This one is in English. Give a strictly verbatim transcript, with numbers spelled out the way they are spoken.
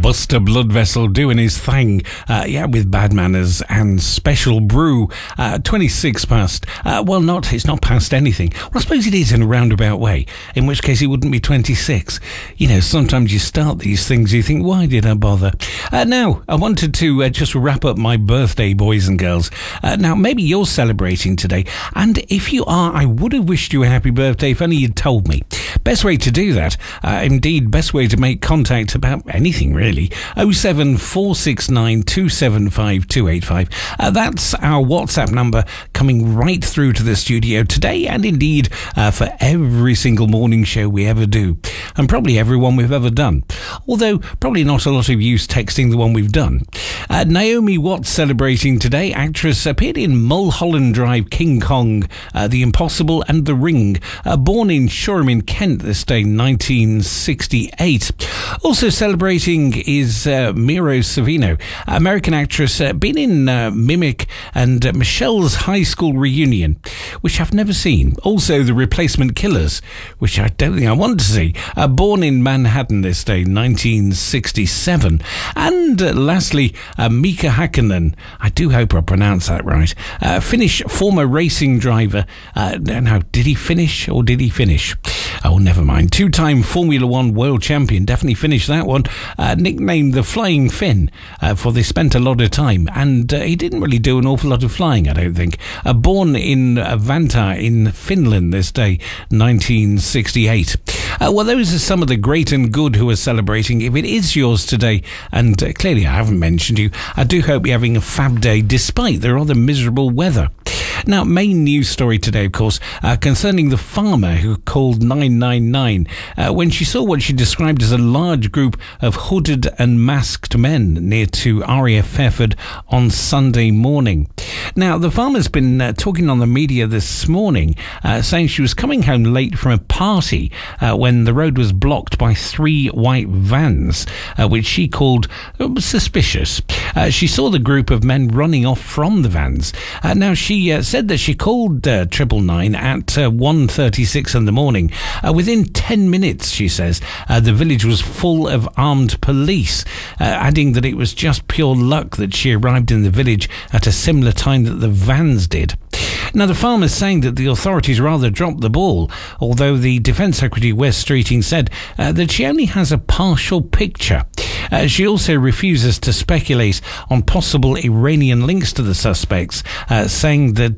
Buster Bloodvessel doing his thing, uh, yeah, with Bad Manners and Special Brew. Uh, twenty-six past. Uh, well, not, it's not past anything. Well, I suppose it is in a roundabout way, in which case it wouldn't be twenty-six. You know, sometimes you start these things, you think, why did I bother? Uh, now, I wanted to uh, just wrap up my birthday, boys and girls. Uh, now, maybe you're celebrating today, and if you are, I would have wished you a happy birthday if only you'd told me. Best way to do that, uh, indeed, best way to make contact about anything, really, oh seven four six nine two seven five two eight five. Uh, that's our WhatsApp number coming right through to the studio today, and indeed uh, for every single morning show we ever do, and probably every one we've ever done, although probably not a lot of use texting the one we've done. Uh, Naomi Watts celebrating today. Actress appeared in Mulholland Drive, King Kong, uh, The Impossible and The Ring. Uh, born in Shoreham in Kent this day, nineteen sixty-eight. Also celebrating is uh, Miro Savino, American actress, uh, been in uh, Mimic and uh, Michelle's High School Reunion, which I've never seen. Also The Replacement Killers, which I don't think I want to see. Uh, born in Manhattan this day, nineteen sixty-seven. And uh, lastly, uh, Mika Hakkinen, I do hope I pronounced that right, uh, Finnish former racing driver. Uh, no, did he finish or did he finish? Oh, never mind. Two-time Formula One world champion, definitely finished that one. Uh, nicknamed the Flying Finn, uh, for they spent a lot of time, and uh, he didn't really do an awful lot of flying, I don't think. Uh, born in uh, Vantaa in Finland this day, nineteen sixty-eight. Uh, well, those are some of the great and good who are celebrating. If it is yours today, and uh, clearly I haven't mentioned you, I do hope you're having a fab day despite the rather miserable weather. Now, main news story today, of course, uh, concerning the farmer who called nine nine nine uh, when she saw what she described as a large group of hooded and masked men near to R A F Fairford on Sunday morning. Now, the farmer's been uh, talking on the media this morning, uh, saying she was coming home late from a party uh, when the road was blocked by three white vans, uh, which she called uh, suspicious. Uh, she saw the group of men running off from the vans. Uh, now, she uh, said that she called uh, triple nine at uh, one thirty-six in the morning. Uh, within ten minutes, she says, uh, the village was full of armed police, uh, adding that it was just pure luck that she arrived in the village at a similar time that the vans did. Now, the farmer's saying that the authorities rather dropped the ball, although the Defence Secretary Wes Streeting said uh, that she only has a partial picture. Uh, she also refuses to speculate on possible Iranian links to the suspects, uh, saying that